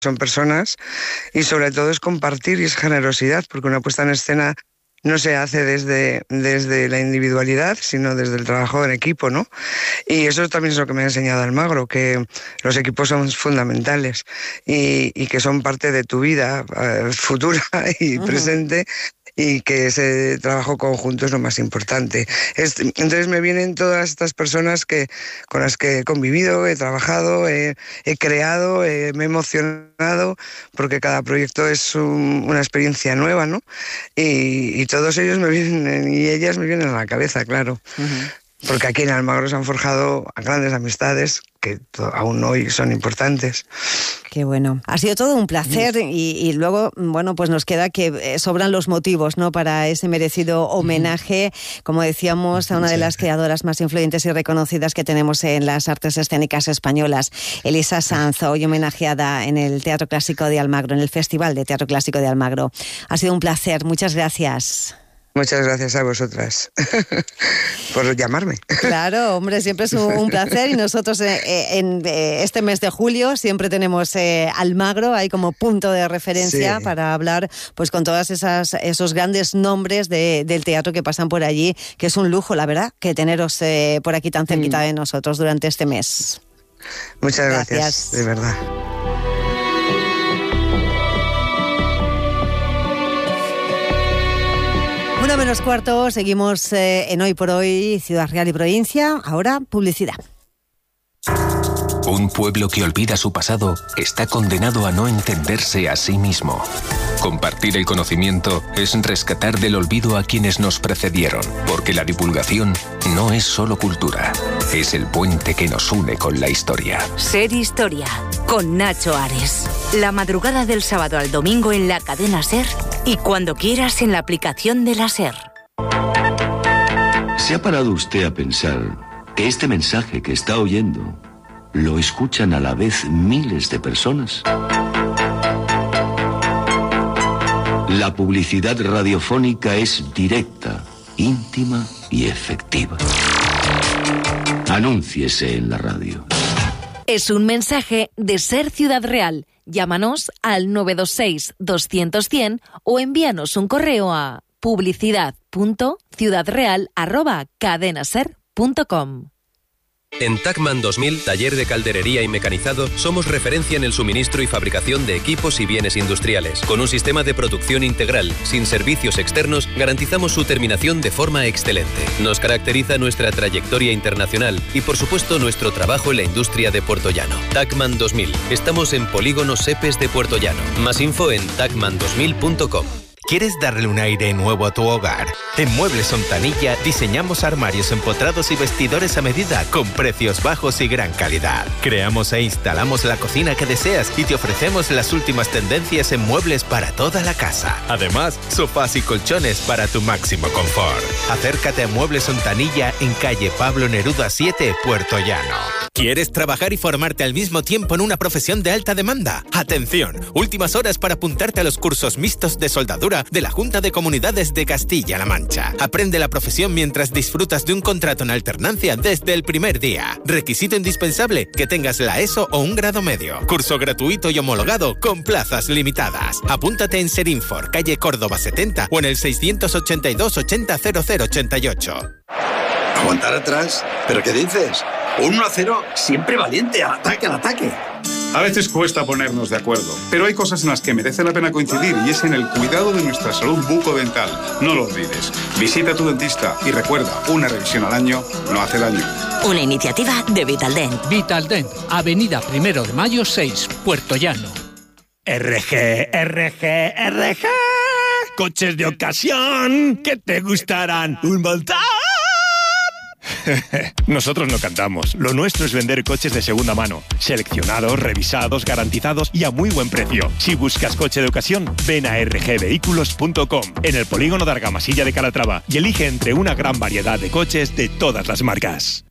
son personas, y sobre todo es compartir y es generosidad, porque una puesta en escena no se hace desde la individualidad, sino desde el trabajo en equipo, ¿no? Y eso también es lo que me ha enseñado Almagro, que los equipos son fundamentales y que son parte de tu vida futura y presente, y que ese trabajo conjunto es lo más importante. Entonces me vienen todas estas personas con las que he convivido, he trabajado, he creado, me he emocionado, porque cada proyecto es una experiencia nueva, ¿no? Y todos ellos me vienen, y ellas me vienen a la cabeza, claro. Porque aquí en Almagro se han forjado grandes amistades que aún hoy son importantes. Qué bueno. Ha sido todo un placer y luego, bueno, pues nos queda que sobran los motivos, ¿no?, para ese merecido homenaje, como decíamos, a una de las creadoras más influyentes y reconocidas que tenemos en las artes escénicas españolas, Elisa Sanz, hoy homenajeada en el Teatro Clásico de Almagro, en el Festival de Teatro Clásico de Almagro. Ha sido un placer. Muchas gracias. Muchas gracias a vosotras por llamarme. Claro, hombre, siempre es un placer, y nosotros en este mes de julio siempre tenemos Almagro ahí como punto de referencia para hablar pues con todas esos grandes nombres del teatro que pasan por allí, que es un lujo, la verdad, que teneros por aquí tan cerquita de nosotros durante este mes. Muchas gracias, de verdad. 1:45, seguimos en Hoy por Hoy, Ciudad Real y Provincia. Ahora, publicidad. Un pueblo que olvida su pasado está condenado a no entenderse a sí mismo. Compartir el conocimiento es rescatar del olvido a quienes nos precedieron, porque la divulgación no es solo cultura, es el puente que nos une con la historia. Ser Historia, con Nacho Ares. La madrugada del sábado al domingo en la cadena SER y cuando quieras en la aplicación de la SER. ¿Se ha parado usted a pensar que este mensaje que está oyendo lo escuchan a la vez miles de personas? La publicidad radiofónica es directa, íntima y efectiva. Anúnciese en la radio. Es un mensaje de SER Ciudad Real. Llámanos al 926 200 100 o envíanos un correo a publicidad.ciudadreal@cadenaser.com. En Tacman 2000, taller de calderería y mecanizado, somos referencia en el suministro y fabricación de equipos y bienes industriales. Con un sistema de producción integral, sin servicios externos, garantizamos su terminación de forma excelente. Nos caracteriza nuestra trayectoria internacional y, por supuesto, nuestro trabajo en la industria de Puertollano. Tacman 2000. Estamos en Polígono Sepes de Puertollano. Más info en tacman2000.com. ¿Quieres darle un aire nuevo a tu hogar? En Muebles Ontanilla diseñamos armarios empotrados y vestidores a medida con precios bajos y gran calidad. Creamos e instalamos la cocina que deseas y te ofrecemos las últimas tendencias en muebles para toda la casa. Además, sofás y colchones para tu máximo confort. Acércate a Muebles Ontanilla en calle Pablo Neruda 7, Puertollano. ¿Quieres trabajar y formarte al mismo tiempo en una profesión de alta demanda? ¡Atención! Últimas horas para apuntarte a los cursos mixtos de soldadura de la Junta de Comunidades de Castilla-La Mancha. Aprende la profesión mientras disfrutas de un contrato en alternancia desde el primer día. Requisito indispensable, que tengas la ESO o un grado medio. Curso gratuito y homologado con plazas limitadas. Apúntate en Serinfor, calle Córdoba 70 o en el 682 80 0088. ¿Aguantar atrás? ¿Pero qué dices? 1-0, siempre valiente, al ataque, al ataque. A veces cuesta ponernos de acuerdo, pero hay cosas en las que merece la pena coincidir y es en el cuidado de nuestra salud bucodental. No lo olvides. Visita a tu dentista y recuerda, una revisión al año no hace daño. Una iniciativa de Vitaldent. Vitaldent, Avenida 1 de Mayo 6, Puertollano. RG. Coches de ocasión que te gustarán un montón. Nosotros no cantamos. Lo nuestro es vender coches de segunda mano. Seleccionados, revisados, garantizados y a muy buen precio. Si buscas coche de ocasión, ven a rgvehículos.com en el polígono de Argamasilla de Calatrava y elige entre una gran variedad de coches de todas las marcas.